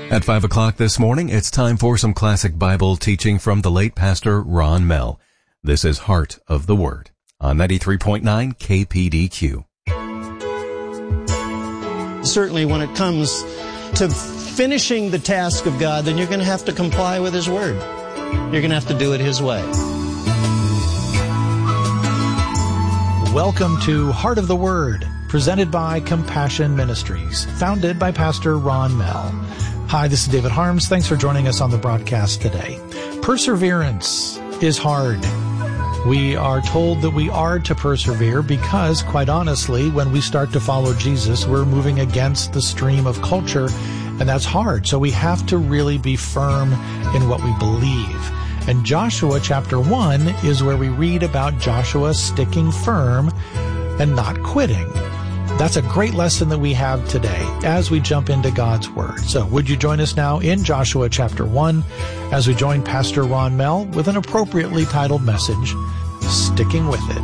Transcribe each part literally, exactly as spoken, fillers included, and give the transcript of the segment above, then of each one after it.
At five o'clock this morning, it's time for some classic Bible teaching from the late Pastor Ron Mell. This is Heart of the Word on ninety-three point nine K P D Q. Certainly when it comes to finishing the task of God, then you're going to have to comply with His Word. You're going to have to do it His way. Welcome to Heart of the Word, presented by Compassion Ministries, founded by Pastor Ron Mell. Hi, this is David Harms. Thanks for joining us on the broadcast today. Perseverance is hard. We are told that we are to persevere because, quite honestly, when we start to follow Jesus, we're moving against the stream of culture, and that's hard. So we have to really be firm in what we believe. And Joshua chapter one is where we read about Joshua sticking firm and not quitting. That's a great lesson that we have today as we jump into God's Word. So would you join us now in Joshua chapter one as we join Pastor Ron Mell with an appropriately titled message, Sticking With It.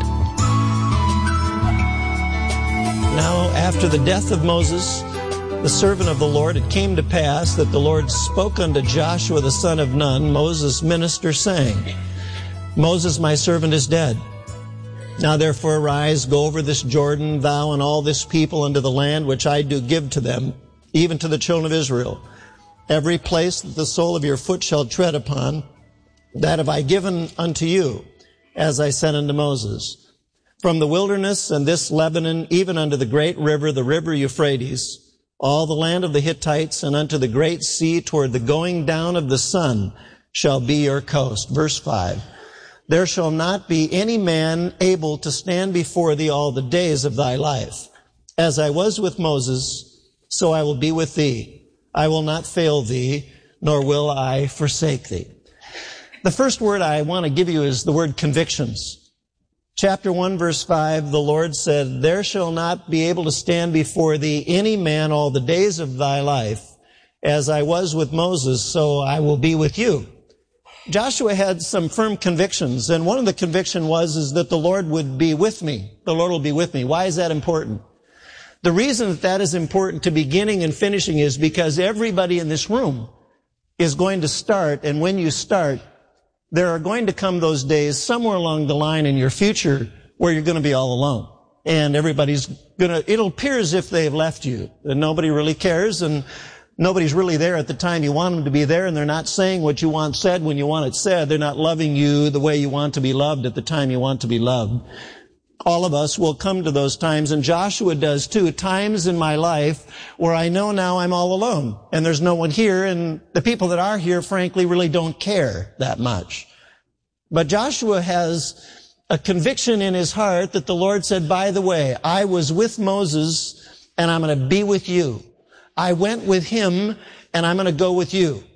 Now, after the death of Moses, the servant of the Lord, it came to pass that the Lord spoke unto Joshua the son of Nun, Moses' minister, saying, Moses, my servant, is dead. Now therefore arise, go over this Jordan, thou and all this people, unto the land which I do give to them, even to the children of Israel. Every place that the sole of your foot shall tread upon, that have I given unto you, as I said unto Moses. From the wilderness and this Lebanon, even unto the great river, the river Euphrates, all the land of the Hittites, and unto the great sea toward the going down of the sun shall be your coast. Verse five. There shall not be any man able to stand before thee all the days of thy life. As I was with Moses, so I will be with thee. I will not fail thee, nor will I forsake thee. The first word I want to give you is the word convictions. Chapter one, verse five, the Lord said, There shall not be able to stand before thee any man all the days of thy life. As I was with Moses, so I will be with you. Joshua had some firm convictions, and one of the conviction was is that the Lord would be with me. The Lord will be with me. Why is that important? The reason that that is important to beginning and finishing is because everybody in this room is going to start, and when you start, there are going to come those days somewhere along the line in your future where you're going to be all alone. And everybody's going to, it'll appear as if they've left you, and nobody really cares, and nobody's really there at the time you want them to be there, and they're not saying what you want said when you want it said. They're not loving you the way you want to be loved at the time you want to be loved. All of us will come to those times, and Joshua does too, times in my life where I know now I'm all alone, and there's no one here, and the people that are here, frankly, really don't care that much. But Joshua has a conviction in his heart that the Lord said, by the way, I was with Moses, and I'm going to be with you. I went with him, and I'm going to go with you.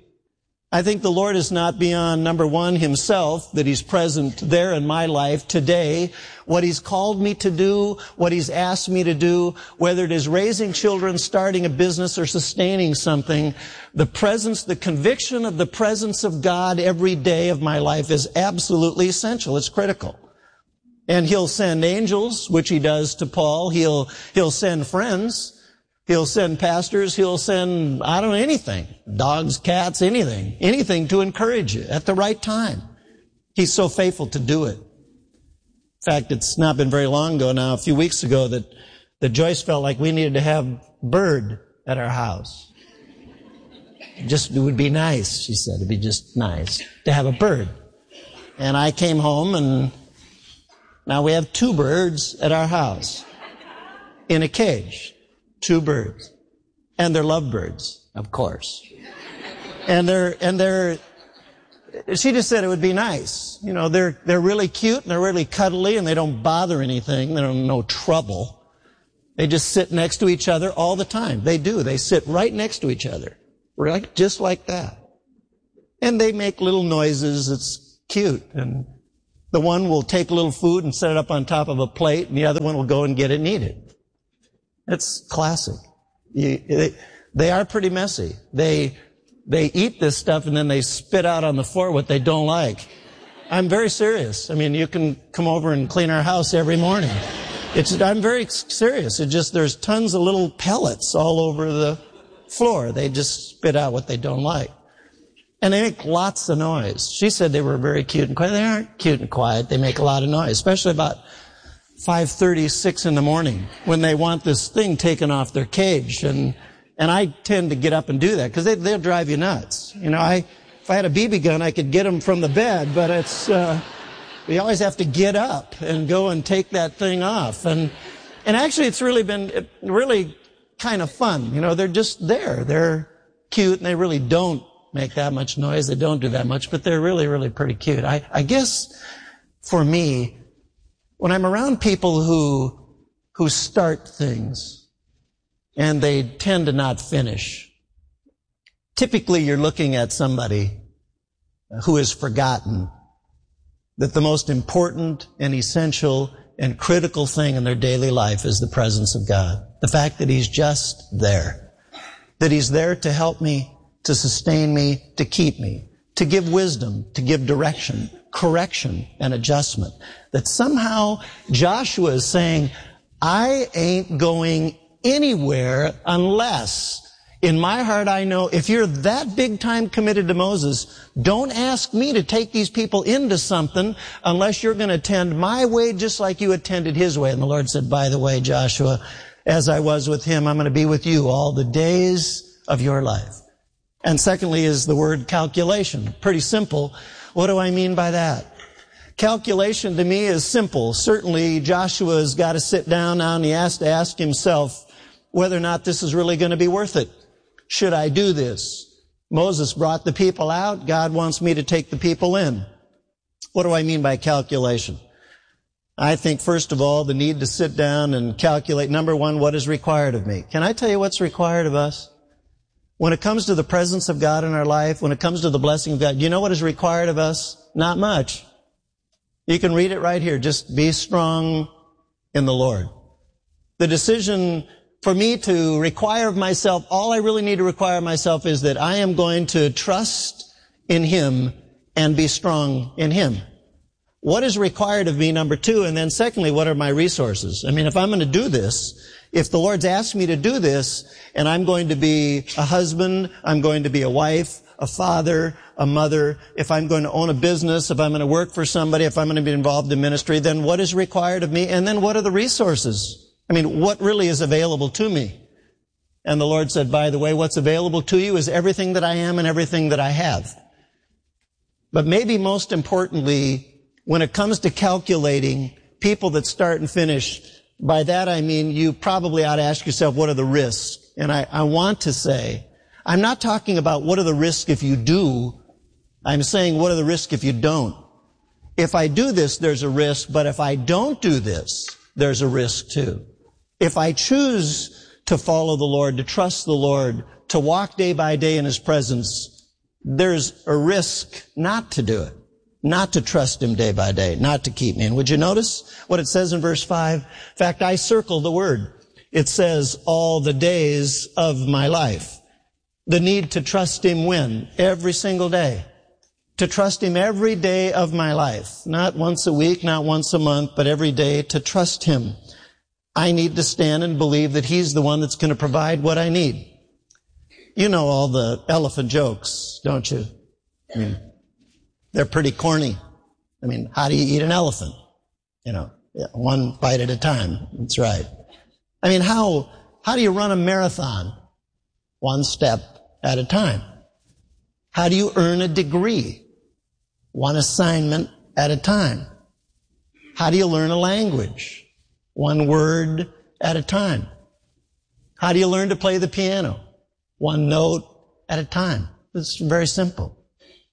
I think the Lord is not beyond, number one, himself, that he's present there in my life today. What he's called me to do, what he's asked me to do, whether it is raising children, starting a business, or sustaining something, the presence, the conviction of the presence of God every day of my life is absolutely essential. It's critical. And he'll send angels, which he does to Paul. He'll, he'll send friends. He'll send pastors, he'll send, I don't know, anything. Dogs, cats, anything. Anything to encourage you at the right time. He's so faithful to do it. In fact, it's not been very long ago now, a few weeks ago, that, that Joyce felt like we needed to have bird at our house. Just, it would be nice, she said. It'd be just nice to have a bird. And I came home, and now we have two birds at our house in a cage. Two birds. And they're lovebirds, of course. And they're, and they're, she just said it would be nice. You know, they're, they're really cute and they're really cuddly and they don't bother anything. They're no trouble. They just sit next to each other all the time. They do. They sit right next to each other. Right? Just like that. And they make little noises. It's cute. And the one will take a little food and set it up on top of a plate, and the other one will go and get it and eat it. It's classic. You, they, they are pretty messy. They, they eat this stuff and then they spit out on the floor what they don't like. I'm very serious. I mean, you can come over and clean our house every morning. It's, I'm very serious. It just, there's tons of little pellets all over the floor. They just spit out what they don't like. And they make lots of noise. She said they were very cute and quiet. They aren't cute and quiet. They make a lot of noise, especially about five thirty, six in the morning when they want this thing taken off their cage. And and I tend to get up and do that because they, they'll drive you nuts. You know, I if I had a B B gun, I could get them from the bed, but it's uh, we always have to get up and go and take that thing off. And and actually, it's really been really kind of fun. You know, they're just there. They're cute and they really don't make that much noise. They don't do that much, but they're really, really pretty cute. I, I guess for me, when I'm around people who, who start things and they tend to not finish, typically you're looking at somebody who has forgotten that the most important and essential and critical thing in their daily life is the presence of God. The fact that He's just there. That He's there to help me, to sustain me, to keep me, to give wisdom, to give direction, correction, and adjustment. That somehow Joshua is saying, I ain't going anywhere unless, in my heart I know, if you're that big time committed to Moses, don't ask me to take these people into something unless you're going to attend my way just like you attended His way. And the Lord said, by the way, Joshua, as I was with him, I'm going to be with you all the days of your life. And secondly is the word calculation. Pretty simple. What do I mean by that? Calculation to me is simple. Certainly Joshua's got to sit down now and he has to ask himself whether or not this is really going to be worth it. Should I do this? Moses brought the people out. God wants me to take the people in. What do I mean by calculation? I think, first of all, the need to sit down and calculate, number one, what is required of me. Can I tell you what's required of us? When it comes to the presence of God in our life, when it comes to the blessing of God, do you know what is required of us? Not much. You can read it right here. Just be strong in the Lord. The decision for me to require of myself, all I really need to require of myself is that I am going to trust in Him and be strong in Him. What is required of me, number two, and then secondly, what are my resources? I mean, if I'm going to do this, if the Lord's asked me to do this, and I'm going to be a husband, I'm going to be a wife, a father, a mother, if I'm going to own a business, if I'm going to work for somebody, if I'm going to be involved in ministry, then what is required of me? And then what are the resources? I mean, what really is available to me? And the Lord said, by the way, what's available to you is everything that I am and everything that I have. But maybe most importantly, when it comes to calculating people that start and finish, by that I mean you probably ought to ask yourself, what are the risks? And I, I want to say, I'm not talking about what are the risks if you do. I'm saying what are the risks if you don't. If I do this, there's a risk, but if I don't do this, there's a risk too. If I choose to follow the Lord, to trust the Lord, to walk day by day in His presence, there's a risk not to do it. Not to trust Him day by day, not to keep me. And would you notice what it says in verse five? In fact, I circled the word. It says, all the days of my life. The need to trust Him when? Every single day. To trust Him every day of my life. Not once a week, not once a month, but every day to trust Him. I need to stand and believe that He's the one that's going to provide what I need. You know all the elephant jokes, don't you? I mean, they're pretty corny. I mean, how do you eat an elephant? You know, one bite at a time. That's right. I mean, how, how do you run a marathon? One step at a time. How do you earn a degree? One assignment at a time. How do you learn a language? One word at a time. How do you learn to play the piano? One note at a time. It's very simple.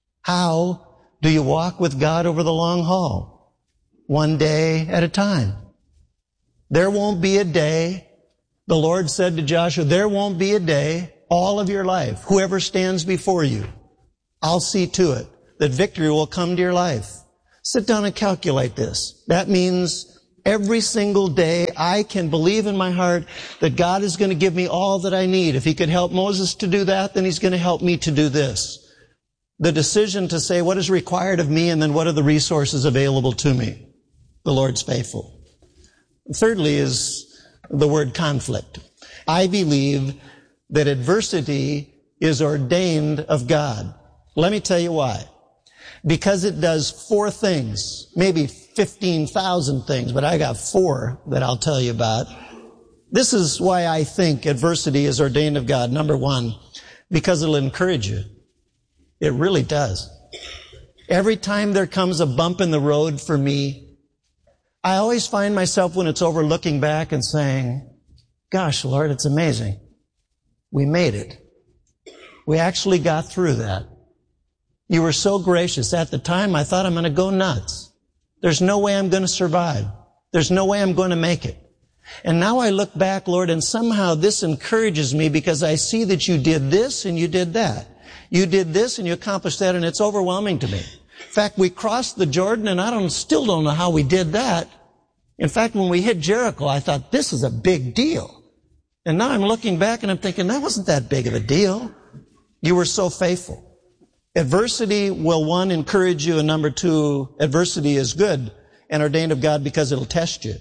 How do you walk with God over the long haul? One day at a time. There won't be a day, the Lord said to Joshua, there won't be a day all of your life, whoever stands before you, I'll see to it that victory will come to your life. Sit down and calculate this. That means every single day I can believe in my heart that God is going to give me all that I need. If He could help Moses to do that, then He's going to help me to do this. The decision to say what is required of me and then what are the resources available to me. The Lord's faithful. Thirdly is the word conflict. I believe that adversity is ordained of God. Let me tell you why. Because it does four things, maybe fifteen thousand things, but I got four that I'll tell you about. This is why I think adversity is ordained of God. Number one, because it'll encourage you. It really does. Every time there comes a bump in the road for me, I always find myself when it's over looking back and saying, gosh, Lord, it's amazing. We made it. We actually got through that. You were so gracious. At the time, I thought I'm going to go nuts. There's no way I'm going to survive. There's no way I'm going to make it. And now I look back, Lord, and somehow this encourages me because I see that you did this and you did that. You did this and you accomplished that, and it's overwhelming to me. In fact, we crossed the Jordan, and I don't, still don't know how we did that. In fact, when we hit Jericho, I thought, this is a big deal. And now I'm looking back and I'm thinking, that wasn't that big of a deal. You were so faithful. Adversity will, one, encourage you, and number two, adversity is good and ordained of God because it'll test you.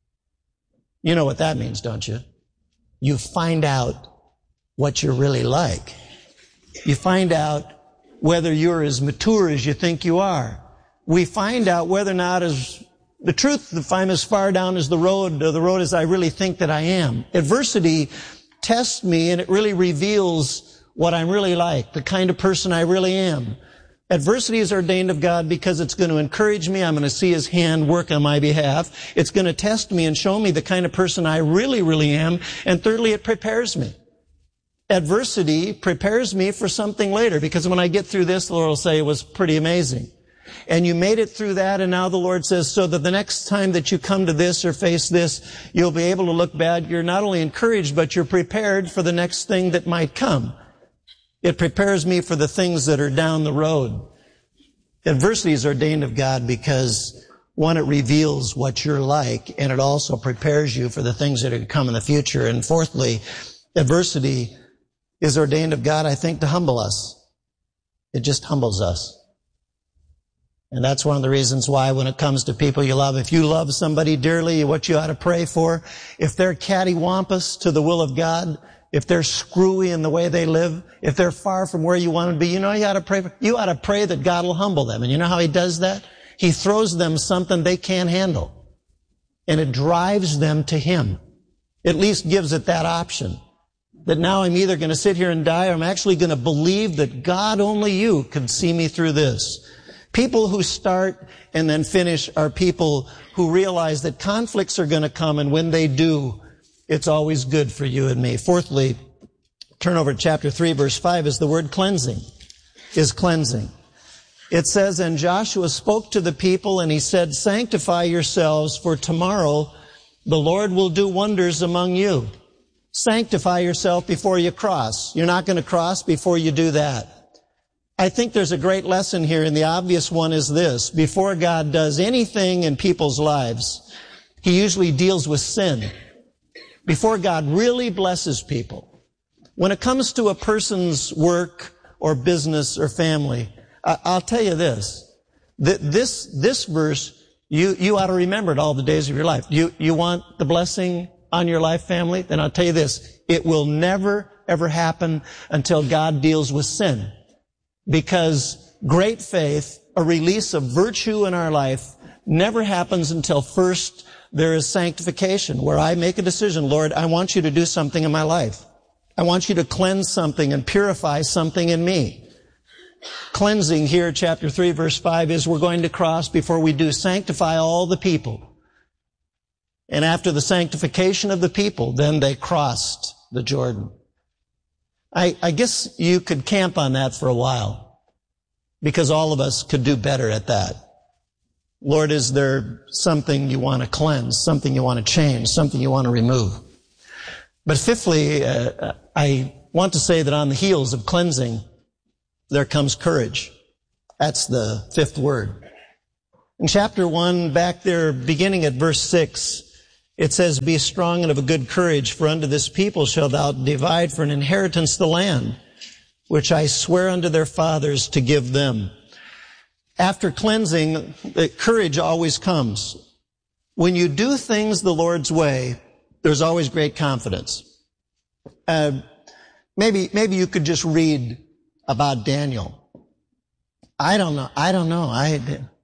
You know what that means, don't you? You find out what you're really like. You find out whether you're as mature as you think you are. We find out whether or not as the truth, if I'm as far down as the road, or the road as I really think that I am. Adversity tests me, and it really reveals what I'm really like, the kind of person I really am. Adversity is ordained of God because it's going to encourage me. I'm going to see His hand work on my behalf. It's going to test me and show me the kind of person I really, really am. And thirdly, it prepares me. Adversity prepares me for something later, because when I get through this, the Lord will say it was pretty amazing. And you made it through that, and now the Lord says, so that the next time that you come to this or face this, you'll be able to look back. You're not only encouraged, but you're prepared for the next thing that might come. It prepares me for the things that are down the road. Adversity is ordained of God because, one, it reveals what you're like, and it also prepares you for the things that are to come in the future. And fourthly, adversity is ordained of God, I think, to humble us. It just humbles us. And that's one of the reasons why when it comes to people you love, if you love somebody dearly, what you ought to pray for, if they're cattywampus to the will of God, if they're screwy in the way they live, if they're far from where you want them to be, you know you ought to pray for, you ought to pray that God will humble them. And you know how He does that? He throws them something they can't handle. And it drives them to Him. At least gives it that option. That now I'm either going to sit here and die, or I'm actually going to believe that God, only you, could see me through this. People who start and then finish are people who realize that conflicts are going to come, and when they do, it's always good for you and me. Fourthly, turn over to chapter three, verse five, is the word cleansing. Is cleansing. It says, and Joshua spoke to the people, and he said, sanctify yourselves, for tomorrow the Lord will do wonders among you. Sanctify yourself before you cross. You're not going to cross before you do that. I think there's a great lesson here, and the obvious one is this. Before God does anything in people's lives, He usually deals with sin. Before God really blesses people. When it comes to a person's work or business or family, I'll tell you this. This, this verse, you, you ought to remember it all the days of your life. You, you want the blessing on your life, family? Then I'll tell you this. It will never, ever happen until God deals with sin. Because great faith, a release of virtue in our life, never happens until first there is sanctification, where I make a decision. Lord, I want you to do something in my life. I want you to cleanse something and purify something in me. Cleansing here, chapter three, verse five, is we're going to cross before we do sanctify all the people. And after the sanctification of the people, then they crossed the Jordan. I, I guess you could camp on that for a while, because all of us could do better at that. Lord, is there something you want to cleanse, something you want to change, something you want to remove? But fifthly, uh, I want to say that on the heels of cleansing, there comes courage. That's the fifth word. In chapter one, back there, beginning at verse six, it says, be strong and of a good courage, for unto this people shalt thou divide for an inheritance the land, which I swear unto their fathers to give them. After cleansing, the courage always comes. When you do things the Lord's way, there's always great confidence. Uh, Maybe, maybe you could just read about Daniel. I don't know. I don't know. I,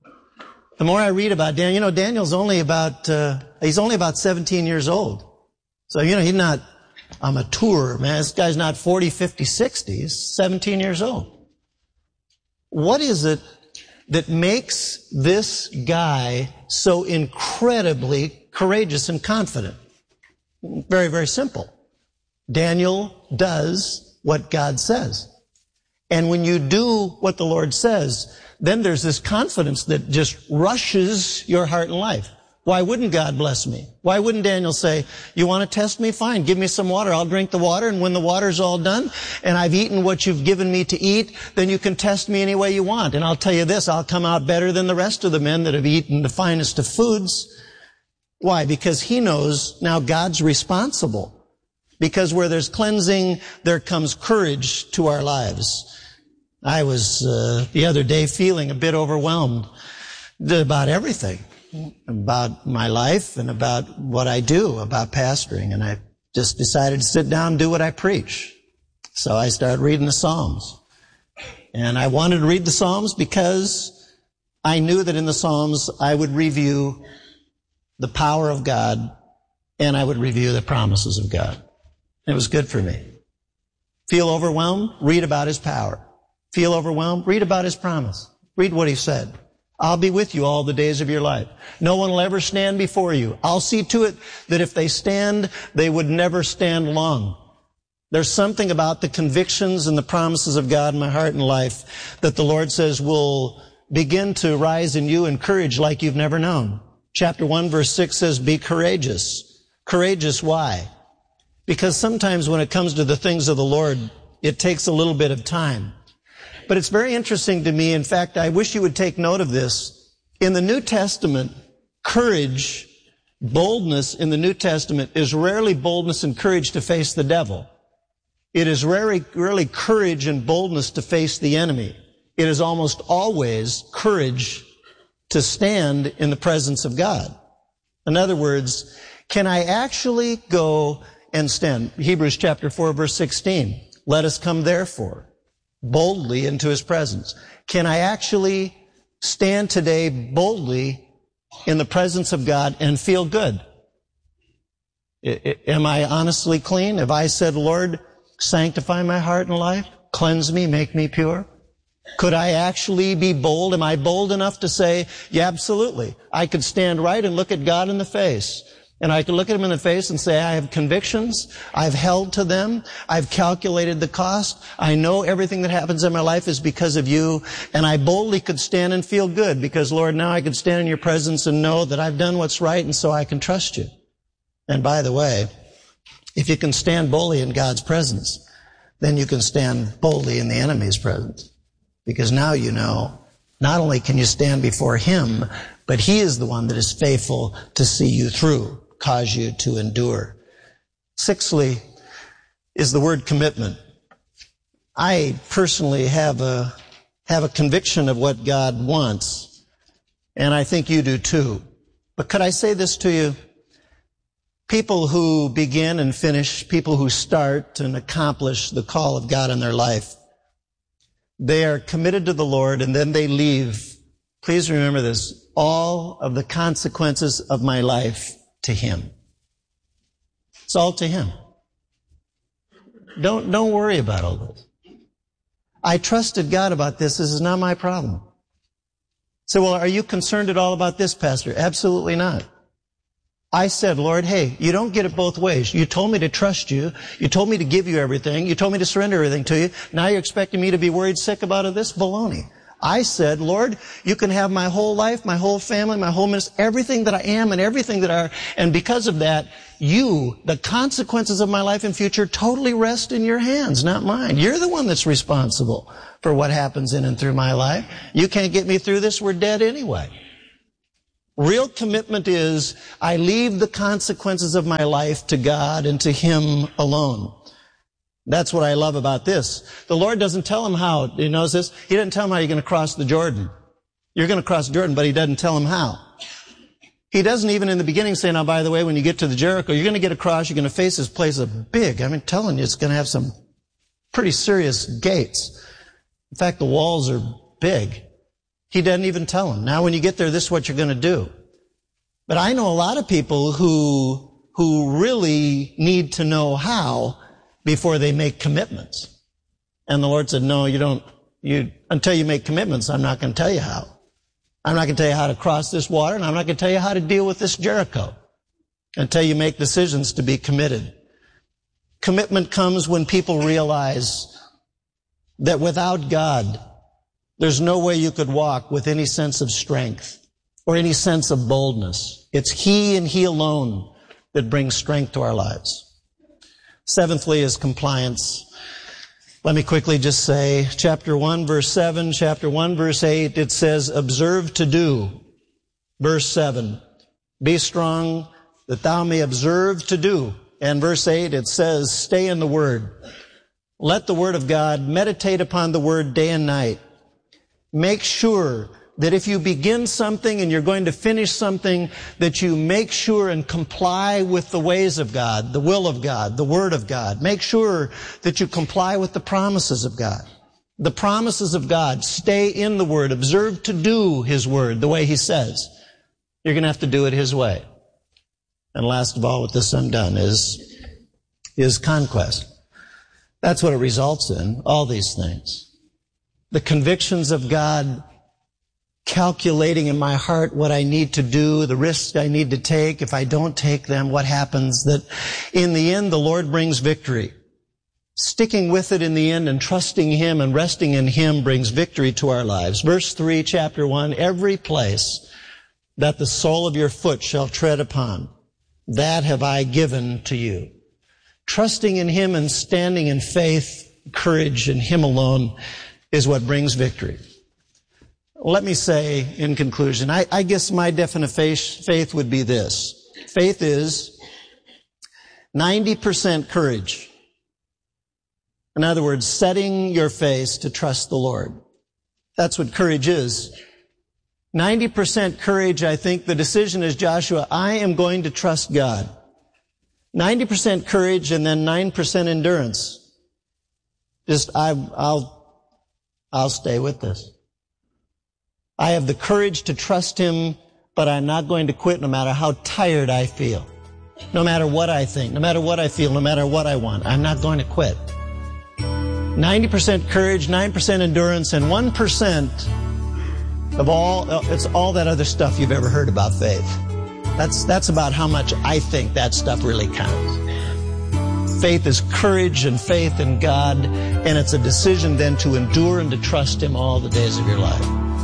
the more I read about Daniel, you know, Daniel's only about, uh, he's only about seventeen years old. So, you know, he's not a mature man. This guy's not forty, fifty, sixty. He's seventeen years old. What is it that makes this guy so incredibly courageous and confident? Very, very simple. Daniel does what God says. And when you do what the Lord says, then there's this confidence that just rushes your heart and life. Why wouldn't God bless me? Why wouldn't Daniel say, you want to test me? Fine, give me some water. I'll drink the water, and when the water's all done and I've eaten what you've given me to eat, then you can test me any way you want. And I'll tell you this, I'll come out better than the rest of the men that have eaten the finest of foods. Why? Because he knows now God's responsible. Because where there's cleansing, there comes courage to our lives. I was uh, the other day feeling a bit overwhelmed about everything, about my life and about what I do, about pastoring. And I just decided to sit down and do what I preach. So I started reading the Psalms. And I wanted to read the Psalms because I knew that in the Psalms I would review the power of God and I would review the promises of God. It was good for me. Feel overwhelmed? Read about His power. Feel overwhelmed? Read about His promise. Read what He said. I'll be with you all the days of your life. No one will ever stand before you. I'll see to it that if they stand, they would never stand long. There's something about the convictions and the promises of God in my heart and life that the Lord says will begin to rise in you in courage like you've never known. Chapter one, verse six says, be courageous. Courageous, why? Because sometimes when it comes to the things of the Lord, it takes a little bit of time. But it's very interesting to me. In fact, I wish you would take note of this. In the New Testament, courage, boldness in the New Testament is rarely boldness and courage to face the devil. It is rarely, rarely courage and boldness to face the enemy. It is almost always courage to stand in the presence of God. In other words, can I actually go and stand? Hebrews chapter four, verse sixteen. Let us come therefore boldly into His presence. Can I actually stand today boldly in the presence of God and feel good? I, I, am I honestly clean? Have I said, Lord, sanctify my heart and life, cleanse me, make me pure? Could I actually be bold? Am I bold enough to say, yeah, absolutely. I could stand right and look at God in the face. And I could look at Him in the face and say, I have convictions. I've held to them. I've calculated the cost. I know everything that happens in my life is because of You. And I boldly could stand and feel good because, Lord, now I could stand in Your presence and know that I've done what's right, and so I can trust You. And by the way, if you can stand boldly in God's presence, then you can stand boldly in the enemy's presence. Because now you know, not only can you stand before Him, but He is the one that is faithful to see you through, cause you to endure. Sixthly is the word commitment. I personally have a, have a conviction of what God wants, and I think you do too. But could I say this to you? People who begin and finish, people who start and accomplish the call of God in their life, they are committed to the Lord and then they leave. Please remember this, all of the consequences of my life to Him. It's all to Him. Don't, don't worry about all this. I trusted God about this. This is not my problem. So, well, are you concerned at all about this, Pastor? Absolutely not. I said, Lord, hey, you don't get it both ways. You told me to trust You. You told me to give You everything. You told me to surrender everything to You. Now you're expecting me to be worried sick about this? Baloney. I said, Lord, You can have my whole life, my whole family, my whole ministry, everything that I am and everything that I are. And because of that, You, the consequences of my life and future, totally rest in Your hands, not mine. You're the one that's responsible for what happens in and through my life. You can't get me through this. We're dead anyway. Real commitment is I leave the consequences of my life to God and to Him alone. That's what I love about this. The Lord doesn't tell him how. He knows this. He doesn't tell him how you're going to cross the Jordan. You're going to cross the Jordan, but He doesn't tell him how. He doesn't even in the beginning say, now, by the way, when you get to the Jericho, you're going to get across, you're going to face this place of big. I'm telling you, it's going to have some pretty serious gates. In fact, the walls are big. He doesn't even tell them. Now, when you get there, this is what you're going to do. But I know a lot of people who, who really need to know how before they make commitments. And the Lord said, no, you don't, you, until you make commitments, I'm not going to tell you how. I'm not going to tell you how to cross this water, and I'm not going to tell you how to deal with this Jericho until you make decisions to be committed. Commitment comes when people realize that without God, there's no way you could walk with any sense of strength or any sense of boldness. It's He and He alone that brings strength to our lives. Seventhly is compliance. Let me quickly just say, chapter one, verse seven, chapter one, verse eight, it says, observe to do. Verse seven, be strong that thou may observe to do. And verse eight, it says, stay in the Word. Let the Word of God, meditate upon the Word day and night. Make sure that if you begin something and you're going to finish something, that you make sure and comply with the ways of God, the will of God, the Word of God. Make sure that you comply with the promises of God. The promises of God. Stay in the Word. Observe to do His Word the way He says. You're going to have to do it His way. And last of all, with this I'm done, is, is conquest. That's what it results in, all these things. The convictions of God calculating in my heart what I need to do, the risks I need to take. If I don't take them, what happens? That in the end, the Lord brings victory. Sticking with it in the end and trusting Him and resting in Him brings victory to our lives. Verse three, chapter one, every place that the sole of your foot shall tread upon, that have I given to you. Trusting in Him and standing in faith, courage in Him alone is what brings victory. Let me say in conclusion, I, I guess my definition of faith would be this. Faith is ninety percent courage. In other words, setting your face to trust the Lord. That's what courage is. ninety percent courage, I think the decision is, Joshua, I am going to trust God. ninety percent courage and then nine percent endurance. Just, I, I'll, I'll stay with this. I have the courage to trust Him, but I'm not going to quit no matter how tired I feel. No matter what I think, no matter what I feel, no matter what I want. I'm not going to quit. ninety percent courage, nine percent endurance, and one percent of all, it's all that other stuff you've ever heard about faith. That's, that's about how much I think that stuff really counts. Faith is courage and faith in God, and it's a decision then to endure and to trust Him all the days of your life.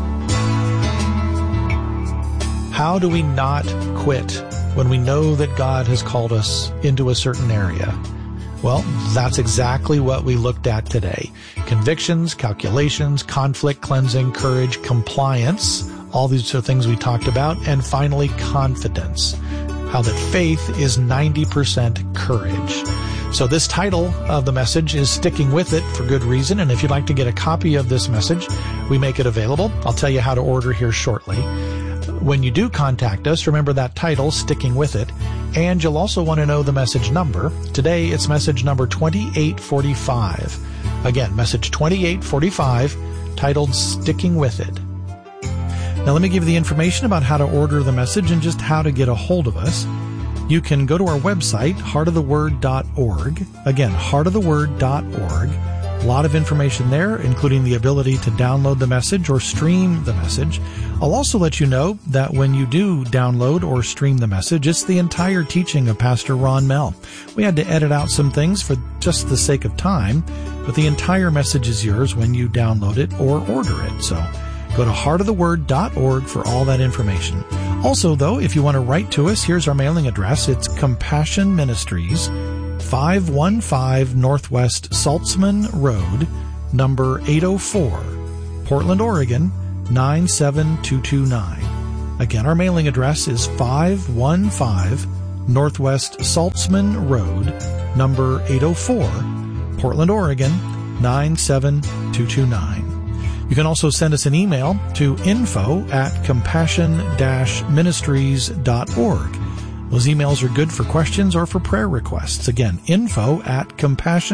How do we not quit when we know that God has called us into a certain area? Well, that's exactly what we looked at today. Convictions, calculations, conflict cleansing, courage, compliance. All these are things we talked about. And finally, confidence. How that faith is ninety percent courage. So this title of the message is Sticking With It for good reason. And if you'd like to get a copy of this message, we make it available. I'll tell you how to order here shortly. When you do contact us, remember that title, Sticking With It, and you'll also want to know the message number. Today, it's message number twenty-eight forty-five. Again, message twenty-eight forty-five, titled Sticking With It. Now, let me give you the information about how to order the message and just how to get a hold of us. You can go to our website, heart of the word dot org. Again, heart of the word dot org. A lot of information there, including the ability to download the message or stream the message. I'll also let you know that when you do download or stream the message, it's the entire teaching of Pastor Ron Mell. We had to edit out some things for just the sake of time, but the entire message is yours when you download it or order it. So go to heart of the word dot org for all that information. Also, though, if you want to write to us, here's our mailing address. It's Compassion Ministries, five one five Northwest Saltzman Road, number eight oh four, Portland, Oregon, nine seven two two nine. Again, our mailing address is five one five Northwest Saltzman Road, number eight oh four, Portland, Oregon, nine seven two two nine. You can also send us an email to info at compassion dash ministries dot org. Those emails are good for questions or for prayer requests. Again, info at compassion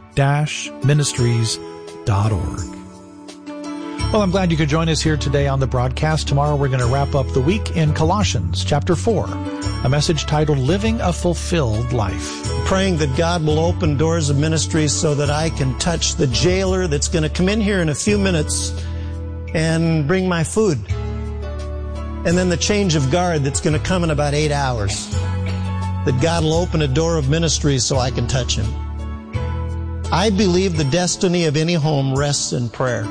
dash ministries dot org. Well, I'm glad you could join us here today on the broadcast. Tomorrow we're going to wrap up the week in Colossians chapter four, a message titled Living a Fulfilled Life. Praying that God will open doors of ministry so that I can touch the jailer that's going to come in here in a few minutes and bring my food. And then the change of guard that's going to come in about eight hours. That God will open a door of ministry so I can touch him. I believe the destiny of any home rests in prayer.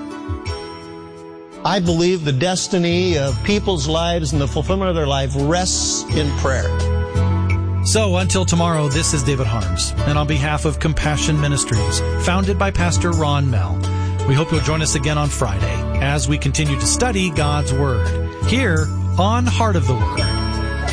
I believe the destiny of people's lives and the fulfillment of their life rests in prayer. So until tomorrow, this is David Harms, and on behalf of Compassion Ministries, founded by Pastor Ron Mell, we hope you'll join us again on Friday as we continue to study God's Word here on Heart of the Word.